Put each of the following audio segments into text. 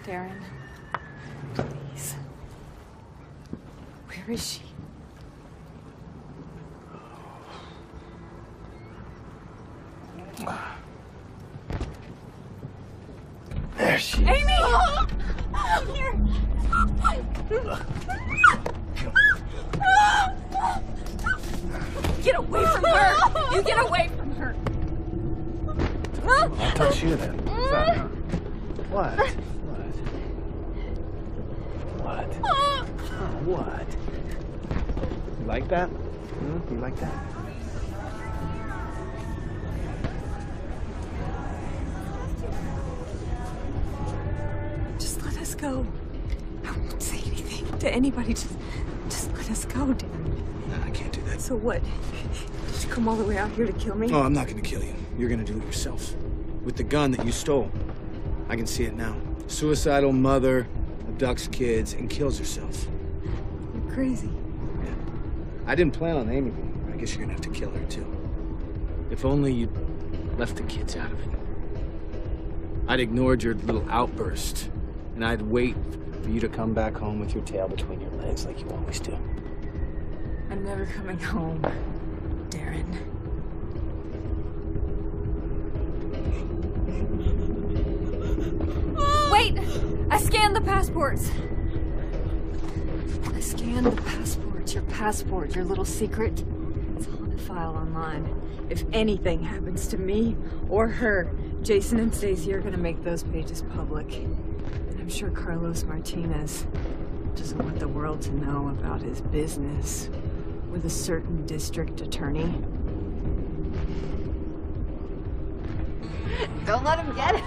Darren, please. Where is she? There she is. Amy! Come here! Get away from her! You get away from her! I'll touch you then. What? What? What? What? You like that? You like that? Just let us go. I won't say anything to anybody. Just let us go, Darren. No, I can't do that. So what? Did you come all the way out here to kill me? Oh, I'm not gonna kill you. You're gonna do it yourself. With the gun that you stole. I can see it now. Suicidal mother, abducts kids, and kills herself. You're crazy. Yeah. I didn't plan on aiming you. I guess you're gonna have to kill her, too. If only you'd left the kids out of it. I'd ignored your little outburst, and I'd wait for you to come back home with your tail between your legs like you always do. I'm never coming home, Darren. Wait! I scanned the passports. I scanned the passports. Your passport, your little secret. It's on a file online. If anything happens to me or her, Jason and Stacy are gonna make those pages public. And I'm sure Carlos Martinez doesn't want the world to know about his business with a certain district attorney. Don't let him get it.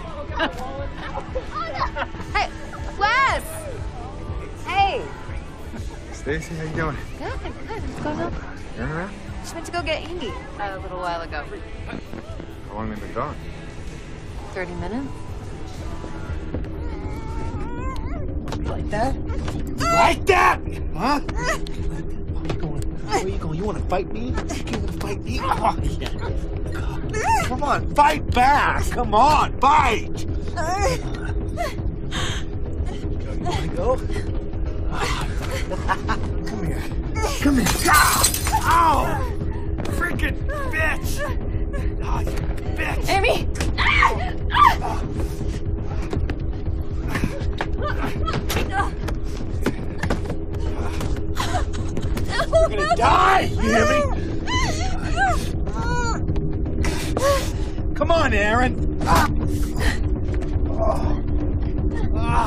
Hey, Wes! Hey! Stacy, how you doing? Good, good. What's going on? You around? Just went to go get Amy a little while ago. How long have you been gone? 30 minutes. You like that? You like that? Huh? Where you going? You want to fight me? You want to fight me? Oh, yeah. Come on, fight back! Come on, fight! You want to go? Come here. Come here. Ow! Freaking bitch! Oh, you bitch! Amy! You're gonna die! You hear me? Come on, Aaron!